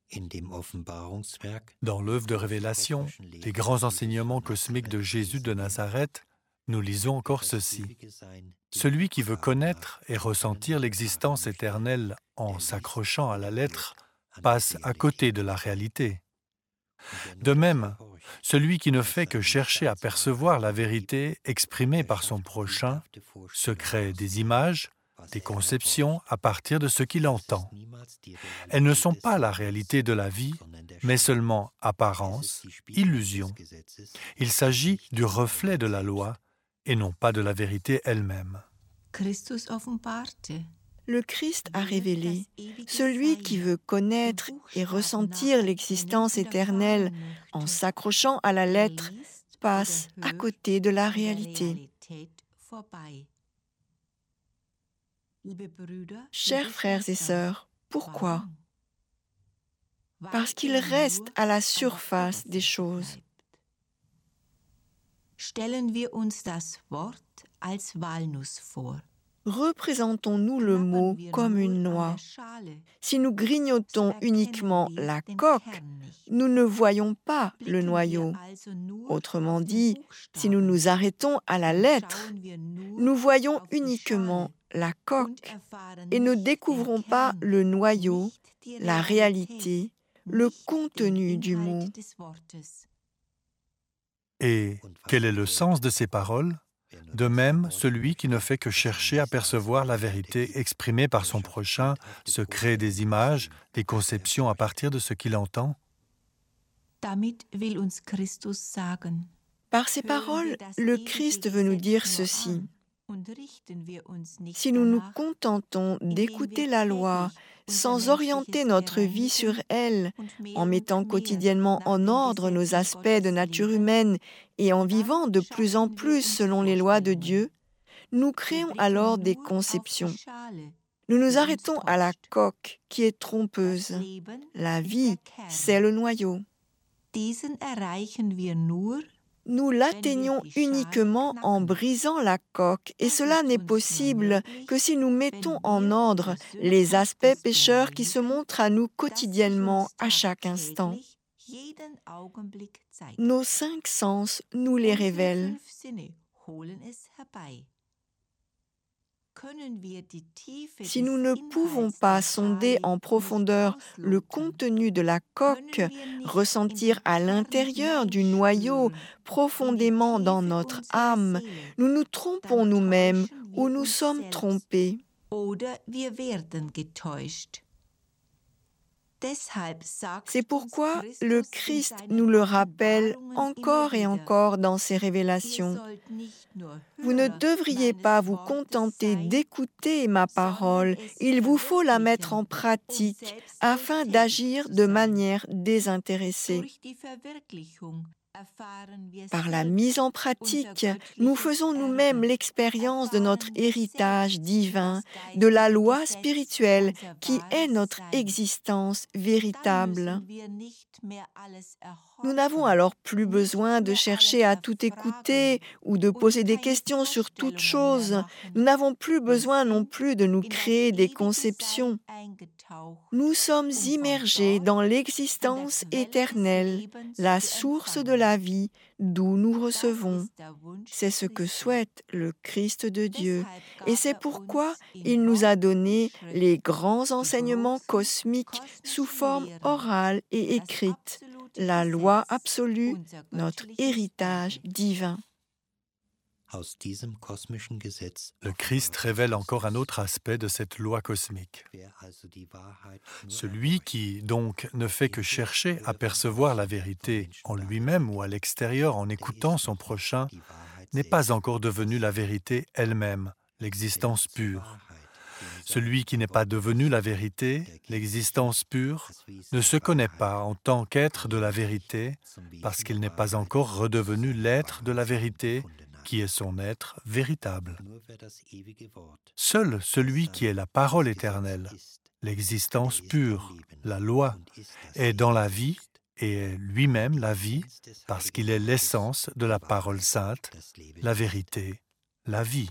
Dans l'œuvre de révélation, les grands enseignements cosmiques de Jésus de Nazareth, nous lisons encore ceci. Celui qui veut connaître et ressentir l'existence éternelle en s'accrochant à la lettre passe à côté de la réalité. De même, celui qui ne fait que chercher à percevoir la vérité exprimée par son prochain se crée des images, des conceptions à partir de ce qu'il entend. Elles ne sont pas la réalité de la vie, mais seulement apparence, illusion. Il s'agit du reflet de la loi et non pas de la vérité elle-même. Le Christ a révélé, celui qui veut connaître et ressentir l'existence éternelle en s'accrochant à la lettre passe à côté de la réalité. Chers frères et sœurs, pourquoi? Parce qu'il reste à la surface des choses. Stellen wir uns das Wort als Walnuss vor. Représentons-nous le mot comme une noix. Si nous grignotons uniquement la coque, nous ne voyons pas le noyau. Autrement dit, si nous nous arrêtons à la lettre, nous voyons uniquement la coque et ne découvrons pas le noyau, la réalité, le contenu du mot. Et quel est le sens de ces paroles? De même, celui qui ne fait que chercher à percevoir la vérité exprimée par son prochain se crée des images, des conceptions à partir de ce qu'il entend. Par ces paroles, le Christ veut nous dire ceci. Si nous nous contentons d'écouter la loi sans orienter notre vie sur elle, en mettant quotidiennement en ordre nos aspects de nature humaine et en vivant de plus en plus selon les lois de Dieu, nous créons alors des conceptions. Nous nous arrêtons à la coque qui est trompeuse. La vie, c'est le noyau. Nous l'atteignons uniquement en brisant la coque, et cela n'est possible que si nous mettons en ordre les aspects pécheurs qui se montrent à nous quotidiennement à chaque instant. Nos 5 sens nous les révèlent. Si nous ne pouvons pas sonder en profondeur le contenu de la coque, ressentir à l'intérieur du noyau, profondément dans notre âme, nous nous trompons nous-mêmes ou nous sommes trompés. C'est pourquoi le Christ nous le rappelle encore et encore dans ses révélations. Vous ne devriez pas vous contenter d'écouter ma parole, il vous faut la mettre en pratique afin d'agir de manière désintéressée. Par la mise en pratique, nous faisons nous-mêmes l'expérience de notre héritage divin, de la loi spirituelle qui est notre existence véritable. Nous n'avons alors plus besoin de chercher à tout écouter ou de poser des questions sur toute chose. Nous n'avons plus besoin non plus de nous créer des conceptions. Nous sommes immergés dans l'existence éternelle, la source de la vie, d'où nous recevons. C'est ce que souhaite le Christ de Dieu, et c'est pourquoi il nous a donné les grands enseignements cosmiques sous forme orale et écrite, la loi absolue, notre héritage divin. Le Christ révèle encore un autre aspect de cette loi cosmique. Celui qui, donc, ne fait que chercher à percevoir la vérité en lui-même ou à l'extérieur en écoutant son prochain, n'est pas encore devenu la vérité elle-même, l'existence pure. Celui qui n'est pas devenu la vérité, l'existence pure, ne se connaît pas en tant qu'être de la vérité, parce qu'il n'est pas encore redevenu l'être de la vérité, qui est son être véritable. Seul celui qui est la parole éternelle, l'existence pure, la loi, est dans la vie et est lui-même la vie, parce qu'il est l'essence de la parole sainte, la vérité, la vie.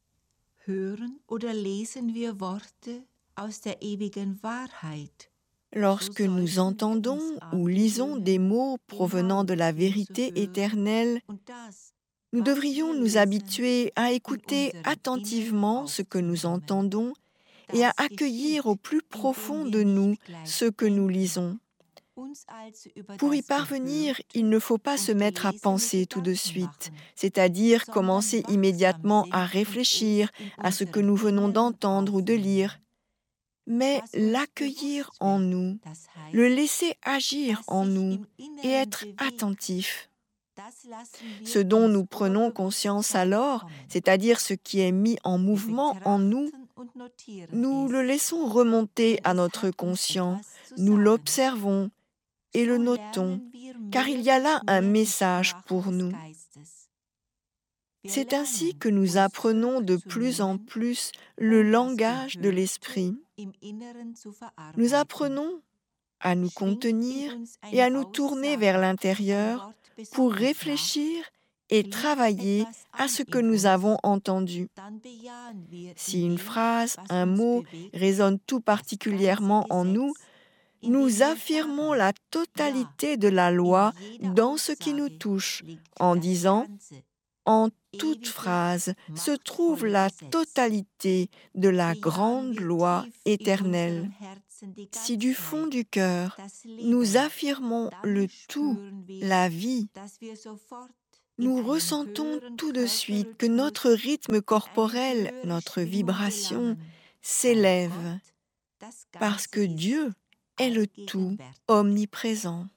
Hören oder lesen wir Worte aus der ewigen Wahrheit? Lorsque nous entendons ou lisons des mots provenant de la vérité éternelle, nous devrions nous habituer à écouter attentivement ce que nous entendons et à accueillir au plus profond de nous ce que nous lisons. Pour y parvenir, il ne faut pas se mettre à penser tout de suite, c'est-à-dire commencer immédiatement à réfléchir à ce que nous venons d'entendre ou de lire, mais l'accueillir en nous, le laisser agir en nous et être attentif. Ce dont nous prenons conscience alors, c'est-à-dire ce qui est mis en mouvement en nous, nous le laissons remonter à notre conscient, nous l'observons et le notons, car il y a là un message pour nous. C'est ainsi que nous apprenons de plus en plus le langage de l'esprit. Nous apprenons à nous contenir et à nous tourner vers l'intérieur pour réfléchir et travailler à ce que nous avons entendu. Si une phrase, un mot résonne tout particulièrement en nous, nous affirmons la totalité de la loi dans ce qui nous touche, en disant « En toute phrase se trouve la totalité de la grande loi éternelle ». Si du fond du cœur, nous affirmons le tout, la vie, nous ressentons tout de suite que notre rythme corporel, notre vibration, s'élève, parce que Dieu est le tout omniprésent.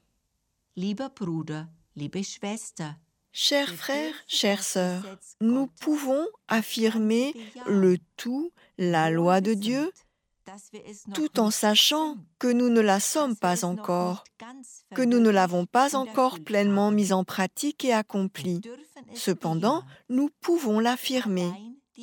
Chers frères, chères sœurs, nous pouvons affirmer le tout, la loi de Dieu, tout en sachant que nous ne la sommes pas encore, que nous ne l'avons pas encore pleinement mise en pratique et accomplie. Cependant, nous pouvons l'affirmer.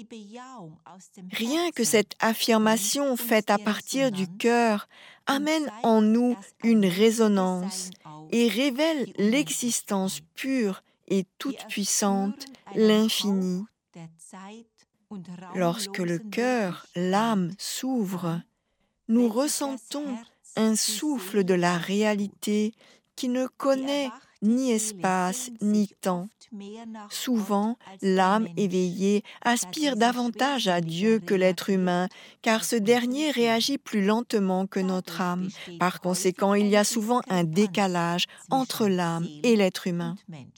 Rien que cette affirmation faite à partir du cœur amène en nous une résonance et révèle l'existence pure et toute-puissante, l'infini. Lorsque le cœur, l'âme s'ouvrent, nous ressentons un souffle de la réalité qui ne connaît ni espace ni temps. Souvent, l'âme éveillée aspire davantage à Dieu que l'être humain, car ce dernier réagit plus lentement que notre âme. Par conséquent, il y a souvent un décalage entre l'âme et l'être humain.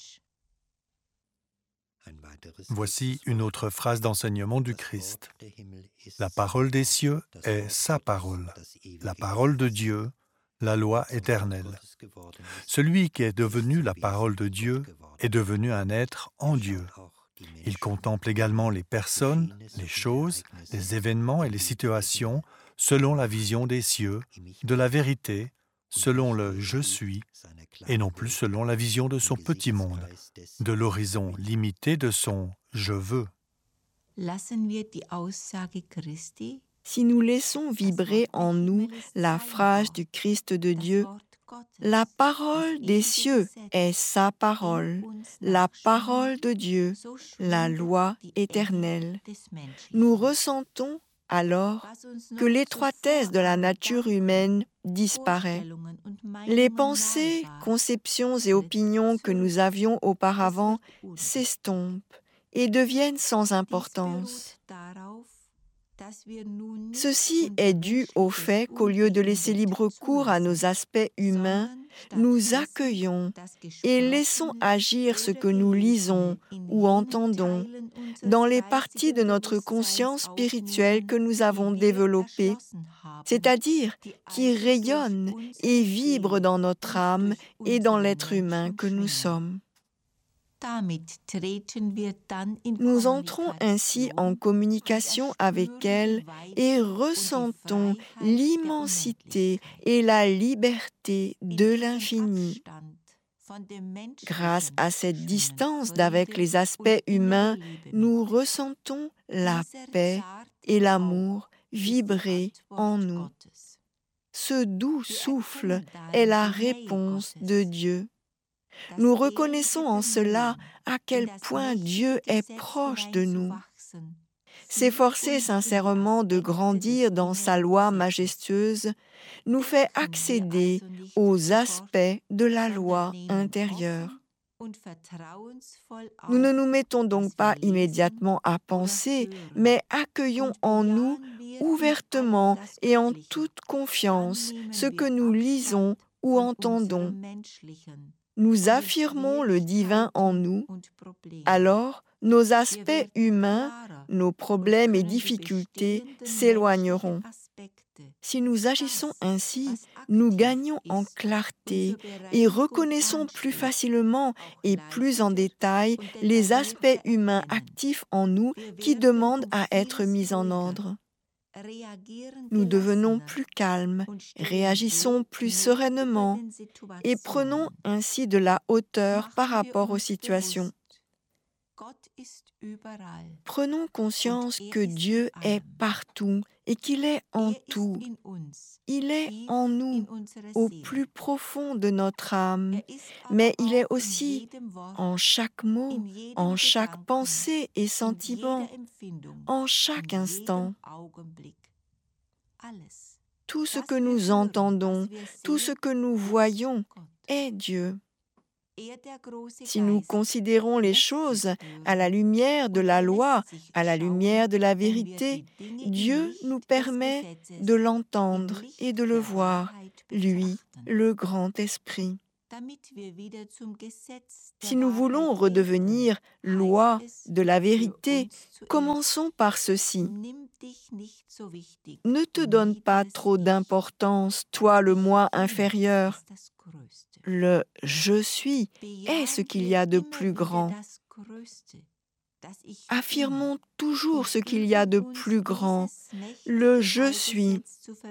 Voici une autre phrase d'enseignement du Christ. La parole des cieux est sa parole, la parole de Dieu, la loi éternelle. Celui qui est devenu la parole de Dieu est devenu un être en Dieu. Il contemple également les personnes, les choses, les événements et les situations selon la vision des cieux, de la vérité, selon le « je suis », et non plus selon la vision de son petit monde, de l'horizon limité de son « je veux ». Si nous laissons vibrer en nous la phrase du Christ de Dieu, la parole des cieux est sa parole, la parole de Dieu, la loi éternelle. Nous ressentons alors que l'étroitesse de la nature humaine disparaît. Les pensées, conceptions et opinions que nous avions auparavant s'estompent et deviennent sans importance. Ceci est dû au fait qu'au lieu de laisser libre cours à nos aspects humains, nous accueillons et laissons agir ce que nous lisons ou entendons dans les parties de notre conscience spirituelle que nous avons développées, c'est-à-dire qui rayonnent et vibrent dans notre âme et dans l'être humain que nous sommes. Nous entrons ainsi en communication avec elle et ressentons l'immensité et la liberté de l'infini. Grâce à cette distance d'avec les aspects humains, nous ressentons la paix et l'amour vibrer en nous. Ce doux souffle est la réponse de Dieu. Nous reconnaissons en cela à quel point Dieu est proche de nous. s'efforcer sincèrement de grandir dans sa loi majestueuse, nous fait accéder aux aspects de la loi intérieure. Nous ne nous mettons donc pas immédiatement à penser, mais accueillons en nous ouvertement et en toute confiance ce que nous lisons ou entendons. Nous affirmons le divin en nous, alors nos aspects humains, nos problèmes et difficultés s'éloigneront. Si nous agissons ainsi, nous gagnons en clarté et reconnaissons plus facilement et plus en détail les aspects humains actifs en nous qui demandent à être mis en ordre. Nous devenons plus calmes, réagissons plus sereinement et prenons ainsi de la hauteur par rapport aux situations. Prenons conscience que Dieu est partout et qu'il est en tout. Il est en nous, au plus profond de notre âme, mais il est aussi en chaque mot, en chaque pensée et sentiment, en chaque instant. Tout ce que nous entendons, tout ce que nous voyons est Dieu. Si nous considérons les choses à la lumière de la loi, à la lumière de la vérité, Dieu nous permet de l'entendre et de le voir, lui, le grand esprit. Si nous voulons redevenir loi de la vérité, commençons par ceci. Ne te donne pas trop d'importance, toi le moi inférieur. Le « je suis » est ce qu'il y a de plus grand. Affirmons toujours ce qu'il y a de plus grand, le « je suis ».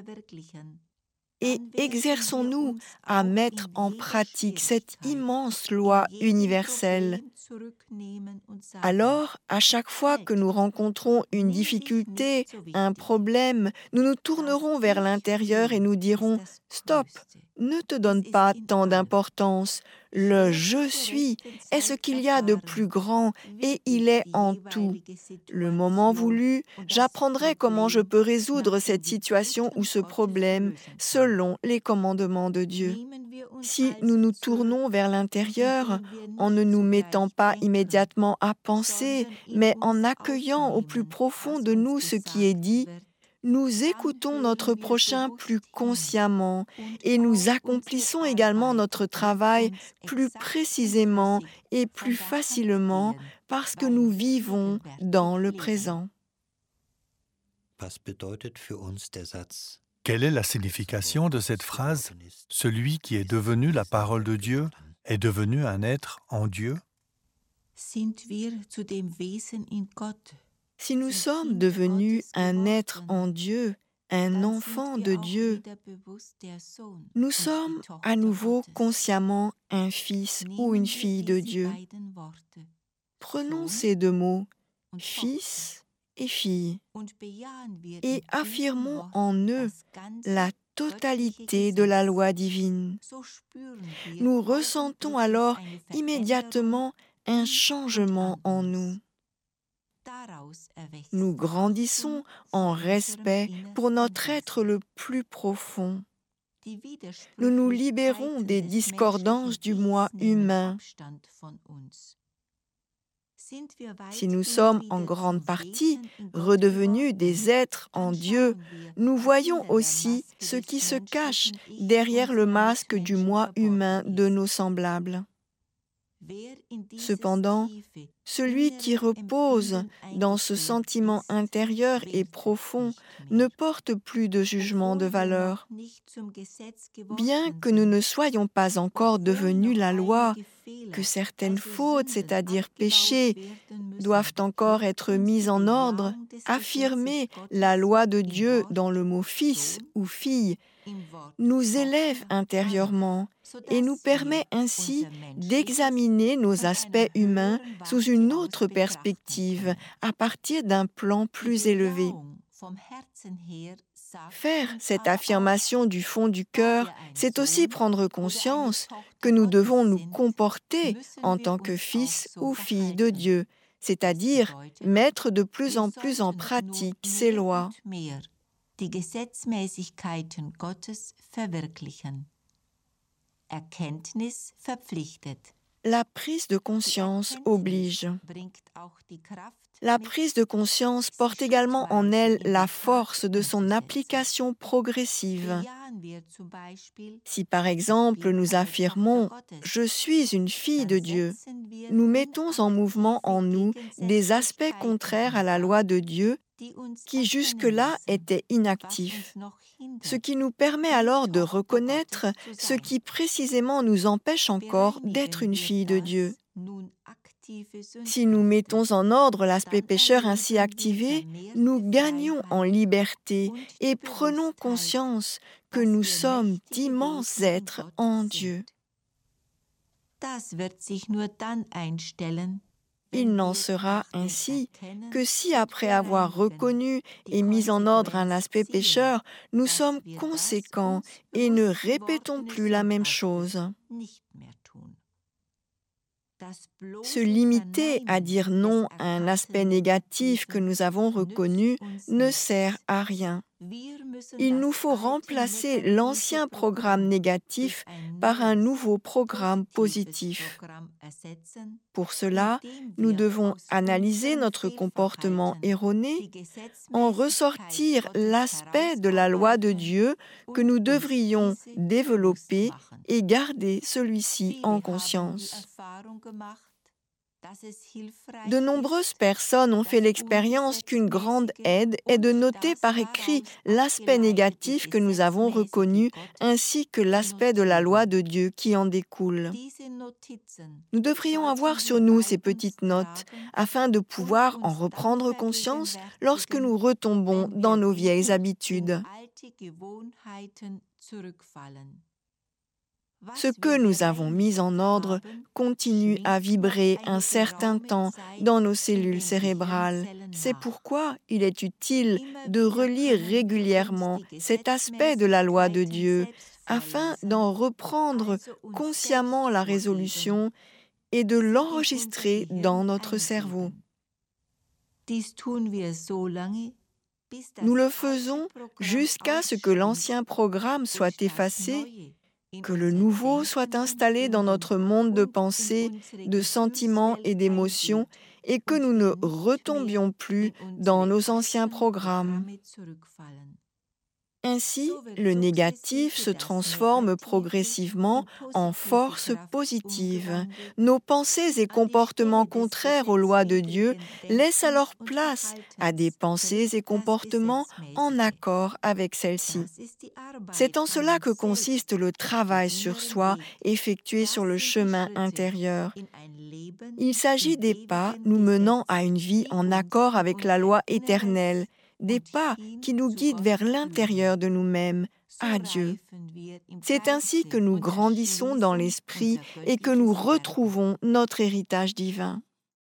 Et exerçons-nous à mettre en pratique cette immense loi universelle. Alors, à chaque fois que nous rencontrons une difficulté, un problème, nous nous tournerons vers l'intérieur et nous dirons « Stop, ne te donne pas tant d'importance. Le « je suis » est ce qu'il y a de plus grand et il est en tout. Le moment voulu, j'apprendrai comment je peux résoudre cette situation ou ce problème selon les commandements de Dieu. Si nous nous tournons vers l'intérieur, en ne nous mettant pas immédiatement à penser, mais en accueillant au plus profond de nous ce qui est dit, nous écoutons notre prochain plus consciemment et nous accomplissons également notre travail plus précisément et plus facilement parce que nous vivons dans le présent. Quelle est la signification de cette phrase « Celui qui est devenu la parole de Dieu est devenu un être en Dieu » ? Si nous sommes devenus un être en Dieu, un enfant de Dieu, nous sommes à nouveau consciemment un fils ou une fille de Dieu. Prenons ces deux mots, fils et fille, et affirmons en eux la totalité de la loi divine. Nous ressentons alors immédiatement un changement en nous. Nous grandissons en respect pour notre être le plus profond. Nous nous libérons des discordances du moi humain. Si nous sommes en grande partie redevenus des êtres en Dieu, nous voyons aussi ce qui se cache derrière le masque du moi humain de nos semblables. Cependant, celui qui repose dans ce sentiment intérieur et profond ne porte plus de jugement de valeur. Bien que nous ne soyons pas encore devenus la loi, que certaines fautes, c'est-à-dire péchés, doivent encore être mises en ordre, affirmer la loi de Dieu dans le mot « fils » ou « fille » nous élève intérieurement et nous permet ainsi d'examiner nos aspects humains sous une autre perspective, à partir d'un plan plus élevé. Faire cette affirmation du fond du cœur, c'est aussi prendre conscience que nous devons nous comporter en tant que fils ou filles de Dieu, c'est-à-dire mettre de plus en plus en pratique ces lois. Die Gesetzmäßigkeiten Gottes verwirklichen. Erkenntnis verpflichtet. La prise de conscience oblige. La prise de conscience porte également en elle la force de son application progressive. Si par exemple nous affirmons « Je suis une fille de Dieu », nous mettons en mouvement en nous des aspects contraires à la loi de Dieu qui jusque-là étaient inactifs, ce qui nous permet alors de reconnaître ce qui précisément nous empêche encore d'être une fille de Dieu. Si nous mettons en ordre l'aspect pécheur ainsi activé, nous gagnons en liberté et prenons conscience que nous sommes d'immenses êtres en Dieu. Il n'en sera ainsi que si, après avoir reconnu et mis en ordre un aspect pécheur, nous sommes conséquents et ne répétons plus la même chose. Se limiter à dire non à un aspect négatif que nous avons reconnu ne sert à rien. Il nous faut remplacer l'ancien programme négatif par un nouveau programme positif. Pour cela, nous devons analyser notre comportement erroné, en ressortir l'aspect de la loi de Dieu que nous devrions développer et garder celui-ci en conscience. De nombreuses personnes ont fait l'expérience qu'une grande aide est de noter par écrit l'aspect négatif que nous avons reconnu ainsi que l'aspect de la loi de Dieu qui en découle. Nous devrions avoir sur nous ces petites notes afin de pouvoir en reprendre conscience lorsque nous retombons dans nos vieilles habitudes. Ce que nous avons mis en ordre continue à vibrer un certain temps dans nos cellules cérébrales. C'est pourquoi il est utile de relire régulièrement cet aspect de la loi de Dieu afin d'en reprendre consciemment la résolution et de l'enregistrer dans notre cerveau. Nous le faisons jusqu'à ce que l'ancien programme soit effacé, que le nouveau soit installé dans notre monde de pensée, de sentiments et d'émotions, et que nous ne retombions plus dans nos anciens programmes. Ainsi, le négatif se transforme progressivement en force positive. Nos pensées et comportements contraires aux lois de Dieu laissent alors place à des pensées et comportements en accord avec celles-ci. C'est en cela que consiste le travail sur soi effectué sur le chemin intérieur. Il s'agit des pas nous menant à une vie en accord avec la loi éternelle, des pas qui nous guident vers l'intérieur de nous-mêmes, à Dieu. C'est ainsi que nous grandissons dans l'esprit et que nous retrouvons notre héritage divin.